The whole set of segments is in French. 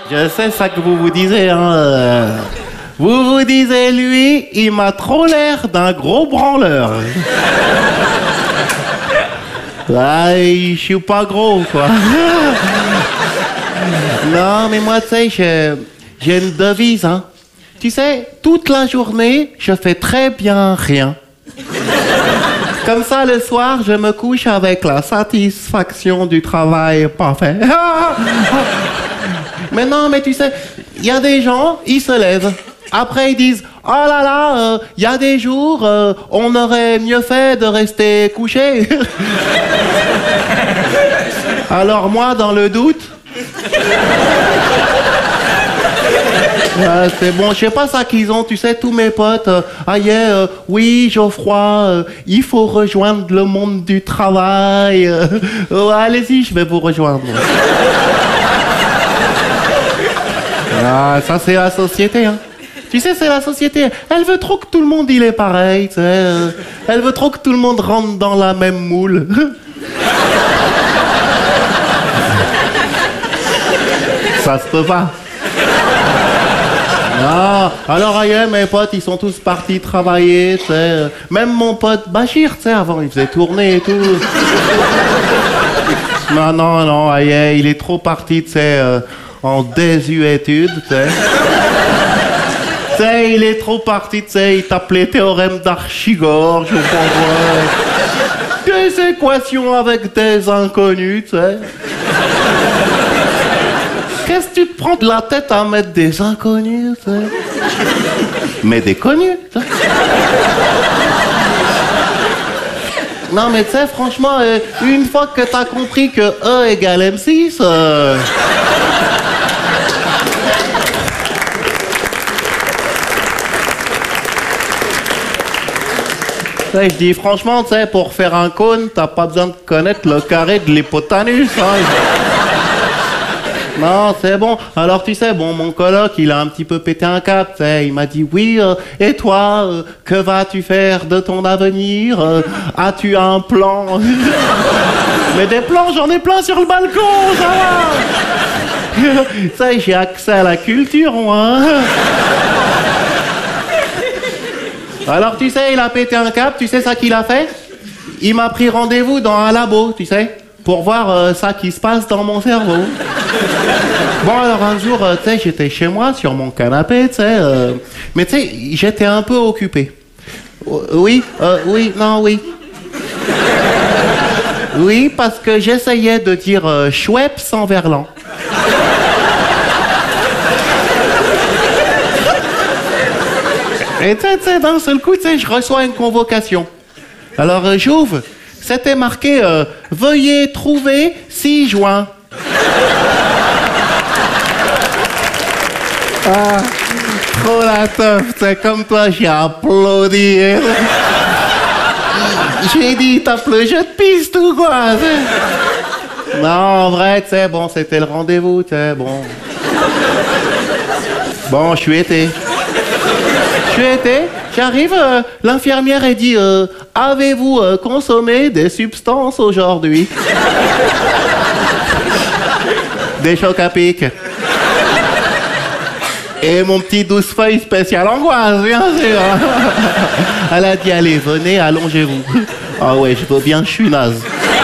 Je sais ça que vous vous disiez, hein. Vous vous disiez, lui, il m'a trop l'air d'un gros branleur. Ah, je suis pas gros, quoi. Non, mais moi, tu sais, j'ai une devise, hein. Tu sais, toute la journée, je fais très bien rien. Comme ça, le soir, je me couche avec la satisfaction du travail parfait. Mais non, mais tu sais, il y a des gens, ils se lèvent. Après, ils disent, oh là là, il y a des jours, on aurait mieux fait de rester couché. Alors moi, dans le doute... c'est bon, je sais pas ça qu'ils ont, tu sais, tous mes potes. Oui, Geoffroy, il faut rejoindre le monde du travail. Allez-y, je vais vous rejoindre. Ça, c'est la société, hein. Tu sais, c'est la société. Elle veut trop que tout le monde, il est pareil, tu sais. Elle veut trop que tout le monde rentre dans la même moule. Ça se peut pas. Ah, alors ailleurs, mes potes, ils sont tous partis travailler, tu sais. Même mon pote Bachir, tu sais, avant, il faisait tourner et tout. Non, ailleurs, il est trop parti, tu sais, en désuétude, tu sais. Tu sais, il est trop parti, tu sais, il tape les théorèmes d'Archigore, je comprends. Des équations avec des inconnus, tu sais. Qu'est-ce que tu te prends de la tête à mettre des inconnus, tu sais? Mais des connus, tu sais. Non, mais tu sais, franchement, une fois que t'as compris que E égale M6... Je dis franchement, tu sais, pour faire un cône, t'as pas besoin de connaître le carré de l'hypoténuse, hein. Non, c'est bon. Alors, tu sais, bon, mon coloc, il a un petit peu pété un cap, tu sais. Il m'a dit, oui, et toi, que vas-tu faire de ton avenir? As-tu un plan? Mais des plans, j'en ai plein sur le balcon, ça va. Tu sais, j'ai accès à la culture, moi. Hein. Alors, tu sais, il a pété un cap, tu sais ça qu'il a fait? Il m'a pris rendez-vous dans un labo, tu sais, pour voir ça qui se passe dans mon cerveau. Bon, alors un jour, tu sais, j'étais chez moi, sur mon canapé, tu sais, mais tu sais, j'étais un peu occupé. Oui. Oui, parce que j'essayais de dire Schweppes sans verlan. Et tu sais, d'un seul coup, tu sais, je reçois une convocation. Alors, j'ouvre. C'était marqué « Veuillez trouver 6 juin ». Ah, trop la teuf, tu sais, comme toi, j'ai applaudi. J'ai dit « Tape le jeu de piste ou quoi ?» Non, en vrai, tu sais, bon, c'était le rendez-vous, tu sais, bon. Bon, je suis été. J'arrive, l'infirmière a dit avez-vous consommé des substances aujourd'hui? Des chocs à pic. Et mon petit 12 feuilles spécial angoisse, bien sûr. Elle a dit allez, venez, allongez-vous. Ah ouais, je veux bien, je suis naze.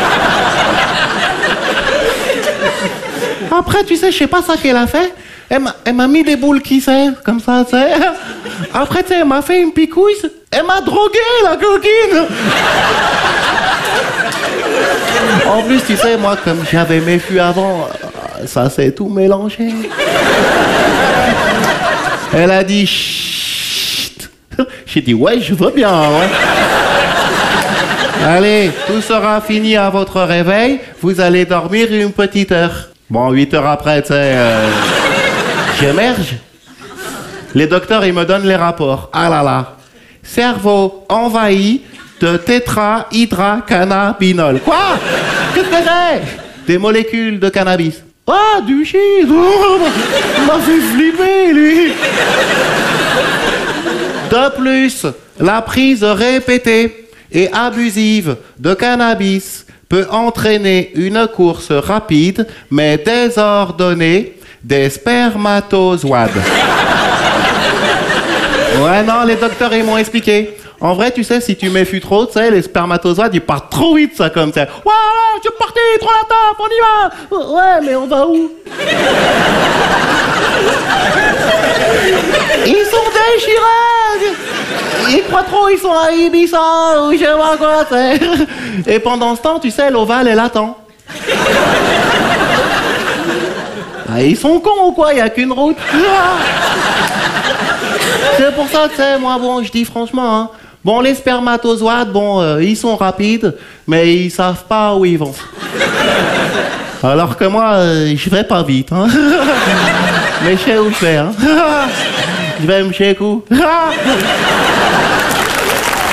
Après, tu sais, je sais pas ça qu'elle a fait. Elle m'a mis des boules qui servent, comme ça, tu sais. Après, tu sais, elle m'a fait une picouille. Elle m'a drogué, la coquine. En plus, tu sais, moi, comme j'avais mes fûts avant, ça s'est tout mélangé. Elle a dit chut. J'ai dit ouais, je veux bien, ouais. Allez, tout sera fini à votre réveil. Vous allez dormir une petite heure. Bon, 8 heures après, tu sais... J'émerge. Les docteurs, ils me donnent les rapports. Ah là là. Cerveau envahi de tétrahydrocannabinol. Quoi? Qu'est-ce que c'est? Des molécules de cannabis. Ah, du shit. Oh, il m'a fait flipper, lui. De plus, la prise répétée et abusive de cannabis peut entraîner une course rapide mais désordonnée des spermatozoades. Ouais, non, les docteurs, ils m'ont expliqué. En vrai, tu sais, si tu méfies trop, tu sais, les spermatozoades, ils partent trop vite, ça, comme ça. Voilà, je suis parti, trop la taf, on y va. Ouais, mais on va où? Ils sont déchirés. Ils croient trop, ils sont à Ibiza, ou je sais pas quoi, tu sais. Et pendant ce temps, tu sais, l'ovale, elle attend. Ah, ils sont cons ou quoi? Il n'y a qu'une route. C'est pour ça, tu sais, moi, bon, je dis franchement, hein. Bon, les spermatozoades, bon, ils sont rapides, mais ils savent pas où ils vont. Alors que moi, je vais pas vite, hein. Mais je sais où je vais, hein. Je vais me chez où.